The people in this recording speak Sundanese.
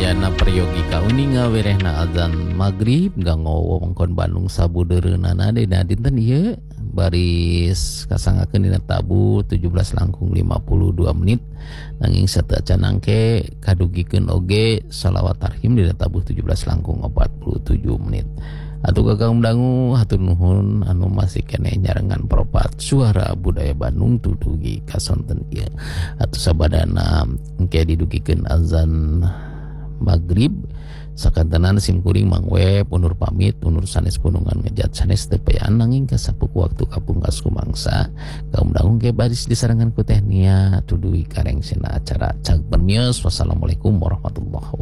Ayana Priyogika uninga werehna azan maghrib gangowo mengkon Bandung sabudereunana dina dinten ieu baris kasangakeun dina tabu 17 langkung 52 menit nanging sateu acan angke kadugikeun oge shalawat tarhim dina tabu 17 langkung 47 menit. Atuh Kakang dangu hatur nuhun anu masih keneh nyarengan propat suara budaya Bandung tudugi kasonten ieu. Atuh sabadana engke didugikeun azan maghrib sakantenan simkuring Mang Web undur pamit undur sanes punungan ngejat sanes tepean nanging kasapuk waktu kapungkas kumangsa kaum dangu ge baris disarengan ku teh nia tuduhi karengsina acara cag bermios. Wassalamualaikum warahmatullahi wabarakatuh.